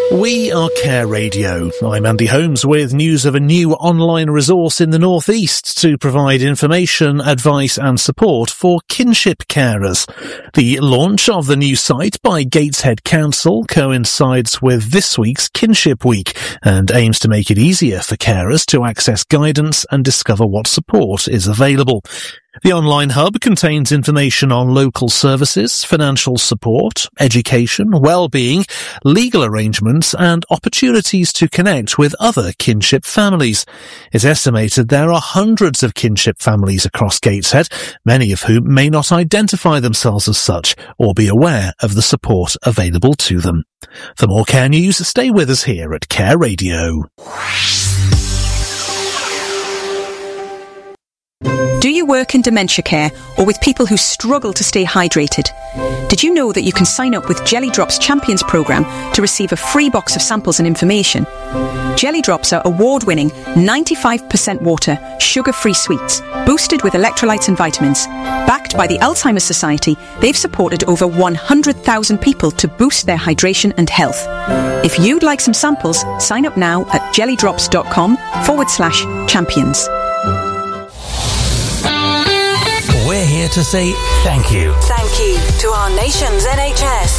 We are Care Radio. I'm Andy Holmes with news of a new online resource in the North East to provide information, advice and support for kinship carers. The launch of the new site by Gateshead Council coincides with this week's Kinship Week and aims to make it easier for carers to access guidance and discover what support is available. The online hub contains information on local services, financial support, education, well-being, legal arrangements and opportunities to connect with other kinship families. It's estimated there are hundreds of kinship families across Gateshead, many of whom may not identify themselves as such or be aware of the support available to them. For more Care News, stay with us here at Care Radio. Do you work in dementia care or with people who struggle to stay hydrated? Did you know that you can sign up with Jelly Drops Champions programme to receive a free box of samples and information? Jelly Drops are award-winning 95% water, sugar-free sweets, boosted with electrolytes and vitamins. Backed by the Alzheimer's Society, they've supported over 100,000 people to boost their hydration and health. If you'd like some samples, sign up now at jellydrops.com/champions. We're here to say thank you. Thank you to our nation's NHS.